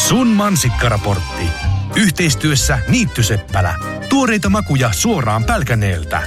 Sun mansikkaraportti. Yhteistyössä Niittyseppälä. Tuoreita makuja suoraan Pälkäneeltä.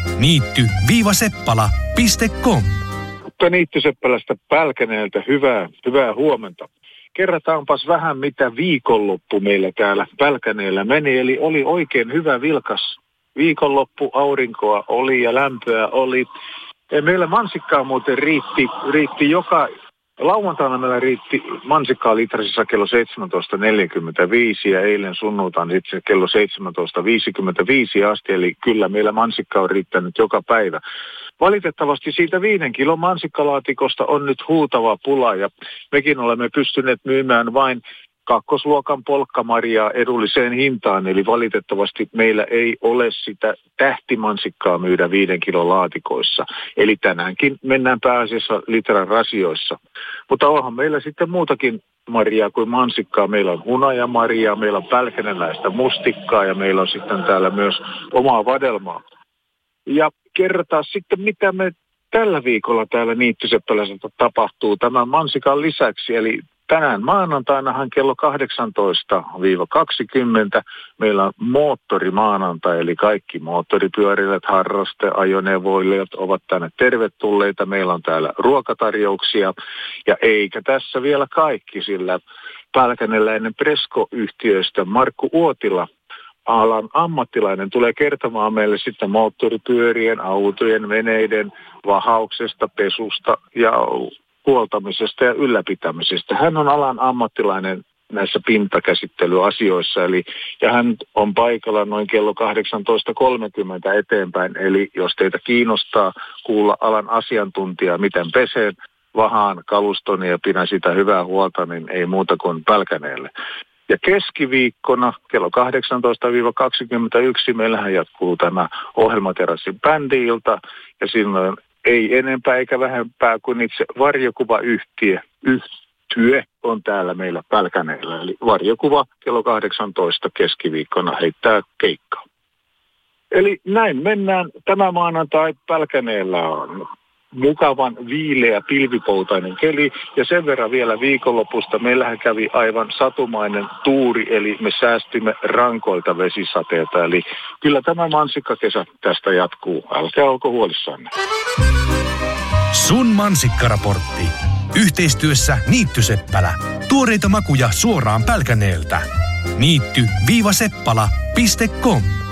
Niitty-seppala.com. Niittyseppälästä Pälkäneeltä hyvää huomenta. Kerrataanpas vähän, mitä viikonloppu meillä täällä Pälkäneellä meni. Eli oli oikein hyvä vilkas viikonloppu, aurinkoa oli ja lämpöä oli. Ja meillä mansikkaa muuten riitti lauantaina meillä riitti mansikkaa litrasissa kello 17.45 ja eilen sunnuntaina sitten kello 17.55 asti. Eli kyllä meillä mansikkaa on riittänyt joka päivä. Valitettavasti siitä 5 kilon mansikkalaatikosta on nyt huutava pula ja mekin olemme pystyneet myymään vain kakkosluokan polkkamarjaa edulliseen hintaan. Eli valitettavasti meillä ei ole sitä tähtimansikkaa myydä 5 kilon laatikoissa. Eli tänäänkin mennään pääasiassa litran rasioissa. Mutta onhan meillä sitten muutakin marjaa kuin mansikkaa. Meillä on hunajamarjaa, meillä on pälkäneläistä mustikkaa ja meillä on sitten täällä myös omaa vadelmaa. Ja kertaa sitten, mitä me tällä viikolla täällä Niittyseppälässä tapahtuu tämän mansikan lisäksi. Eli tänään maanantainahan kello 18-20 meillä on moottorimaanantai, eli kaikki moottoripyörilät, harrasteajoneuvoilijat ovat tänne tervetulleita. Meillä on täällä ruokatarjouksia ja eikä tässä vielä kaikki, sillä pälkäneläinen Presko-yhtiöstä Markku Uotila, alan ammattilainen, tulee kertomaan meille sitten moottoripyörien, autojen, veneiden vahauksesta, pesusta ja huoltamisesta ja ylläpitämisestä. Hän on alan ammattilainen näissä pintakäsittelyasioissa, ja hän on paikalla noin kello 18.30 eteenpäin. Eli jos teitä kiinnostaa kuulla alan asiantuntijaa, miten peseen, vahaan kalustoni ja pidän sitä hyvää huolta, niin ei muuta kuin Pälkäneelle. Ja keskiviikkona kello 18-21 meillähän jatkuu tämä ohjelmaterassin bändi-ilta ja silloin ei enempää eikä vähempää kuin itse varjokuvayhtiö on täällä meillä Pälkäneellä. Eli varjokuva kello 18 keskiviikkona heittää keikkaa. Eli näin mennään. Tämä maanantai Pälkäneellä on mukavan viileä pilvipoutainen keli ja sen verran vielä viikonlopusta meillähän kävi aivan satumainen tuuri, eli me säästimme rankoilta vesisateelta. Eli kyllä tämä mansikkakesä tästä jatkuu. Älkää olko huolissanne. Sun mansikkaraportti. Yhteistyössä Niittyseppälä. Tuoreita makuja suoraan Pälkäneeltä. Niitty-seppala.com